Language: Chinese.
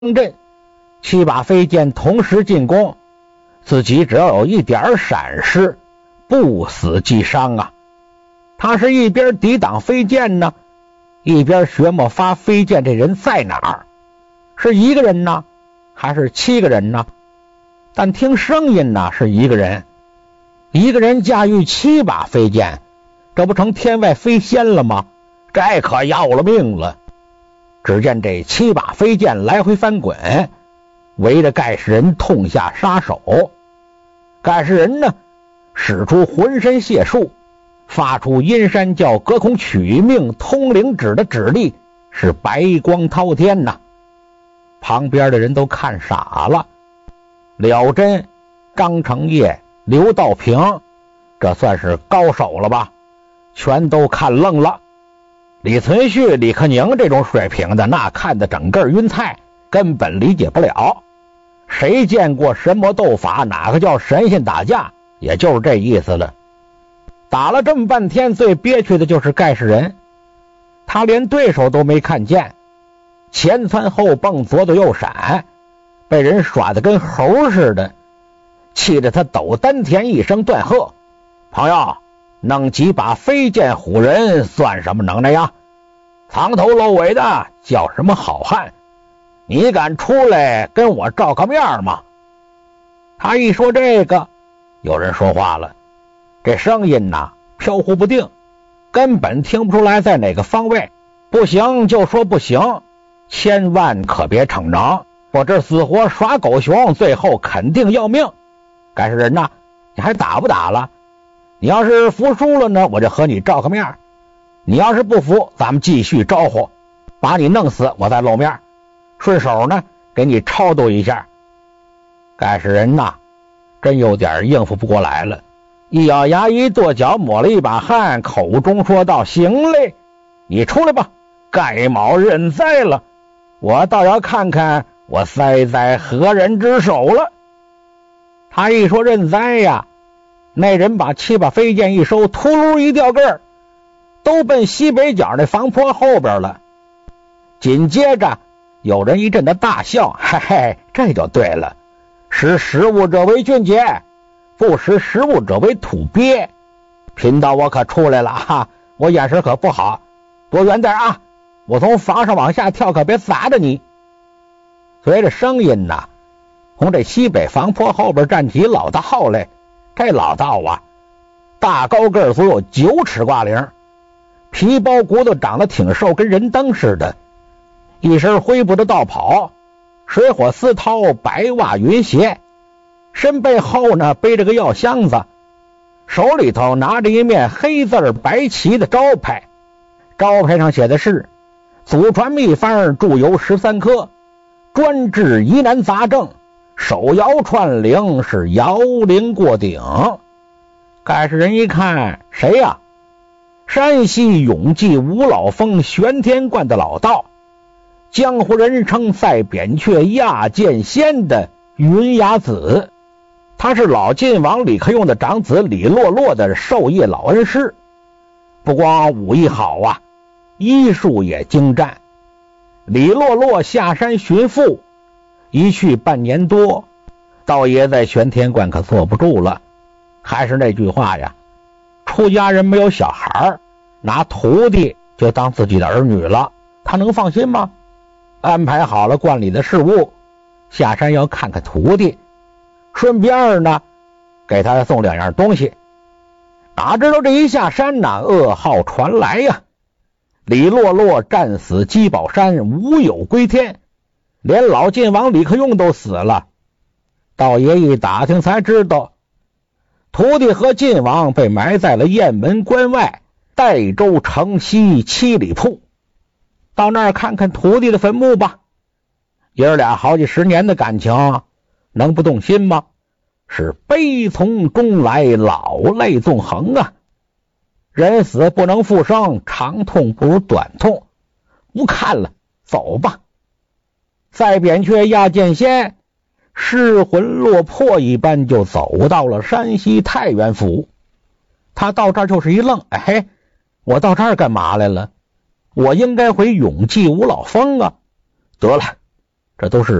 阵，7把飞剑同时进攻，自己只要有一点闪失，不死即伤啊。他是一边抵挡飞剑呢，一边学摸发飞剑这人在哪儿，是一个人呢，还是7个人呢？但听声音呢，是一个人。一个人驾驭7把飞剑，这不成天外飞仙了吗？这可要了命了。只见这7把飞剑来回翻滚，围着盖世人痛下杀手。盖世人呢，使出浑身解数，发出阴山教隔空取命通灵指的指令，是白光滔天呐。旁边的人都看傻了。廖真、张成业、刘道平，这算是高手了吧？全都看愣了。李存勖、李克宁这种水平的，那看得整个晕菜，根本理解不了。谁见过神魔斗法，哪个叫神仙打架，也就是这意思了。打了这么半天，最憋屈的就是盖世人，他连对手都没看见，前窜后蹦，左躲右闪，被人耍得跟猴似的，气得他抖丹田一声断喝：朋友，弄几把飞剑唬人算什么能耐呀？藏头露尾的叫什么好汉？你敢出来跟我照个面吗？他一说这个，有人说话了，这声音呐飘忽不定，根本听不出来在哪个方位。不行就说不行，千万可别逞能，我这死活耍狗熊，最后肯定要命。盖世人呐，你还打不打了？你要是服输了呢，我就和你照个面；你要是不服，咱们继续招呼，把你弄死，我再露面，顺手呢给你超度一下。盖世人呐，真有点应付不过来了，一咬牙，一跺脚，抹了一把汗，口中说道：行嘞，你出来吧，盖某认栽了，我倒要看看我栽在何人之手了。他一说认栽呀，那人把7把飞剑一收，秃噜一掉个儿，都奔西北角那防坡后边了。紧接着有人一阵的大笑：嘿嘿，这就对了，识时务者为俊杰，不识时务者为土鳖。贫道我可出来了哈，我眼神可不好，躲远点啊，我从房上往下跳，可别砸着你。随着声音呐，从这西北防坡后边站起老道来。这老道啊，大高个足有9尺挂零，皮包骨头，长得挺瘦，跟人灯似的，一身灰布的道袍，水火丝绦，白袜云鞋，身背后呢背着个药箱子，手里头拿着一面黑字白旗的招牌，招牌上写的是祖传秘方祝由13颗，专治疑难杂症，手摇串铃，是摇铃过顶。盖世人一看，谁呀？山西永济五老峰玄天观的老道，江湖人称赛扁鹊压剑仙的云崖子，他是老晋王李克用的长子李洛洛的授业老恩师，不光武艺好啊，医术也精湛。李洛洛下山寻父，一去半年多，道爷在玄天观可坐不住了。还是那句话呀，出家人没有小孩，拿徒弟就当自己的儿女了，他能放心吗？安排好了观里的事务，下山要看看徒弟，顺便呢给他送2样东西。哪知道这一下山呢，噩耗传来呀，李洛洛战死鸡宝山，无有归天，连老晋王李克用都死了。道爷一打听才知道，徒弟和晋王被埋在了雁门关外代州城西7里铺。到那儿看看徒弟的坟墓吧，爷儿俩好几10年的感情，能不动心吗？是悲从中来，老泪纵横啊。人死不能复生，长痛不如短痛，不看了，走吧。赛扁鹊压剑仙失魂落魄一般就走到了山西太原府。他到这儿就是一愣，哎，我到这儿干嘛来了？我应该回永济五老峰啊。得了， 这都是